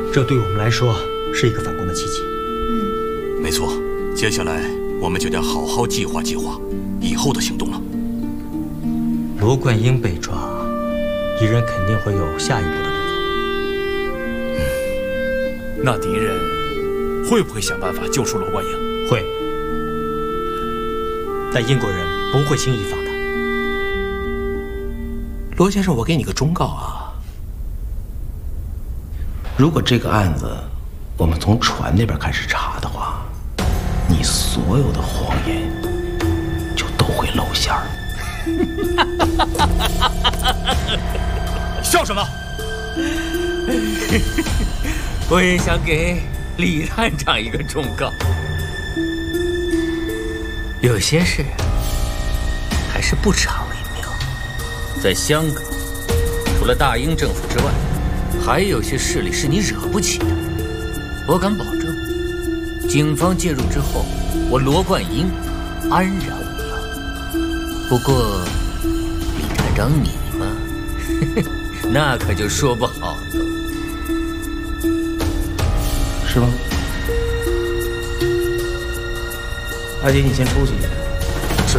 这对我们来说是一个反攻的契机。 没错，接下来我们就得好好计划计划以后的行动了。 罗贯英被抓，敌人肯定会有下一步的动作。 那敌人会不会想办法救出罗贯英？ 会，但英国人不会轻易放他。 罗先生，我给你个忠告啊，如果这个案子我们从船那边开始查的话，你所有的谎言就都会露馅儿。 笑什么？ 我也想给李探长一个忠告，有些事还是不查为妙。在香港，除了大英政府之外，还有些势力是你惹不起的。我敢保证，警方介入之后，我罗贯英安然无恙。不过，李探长你嘛，那可就说不好了。 是吗？阿杰，你先出去。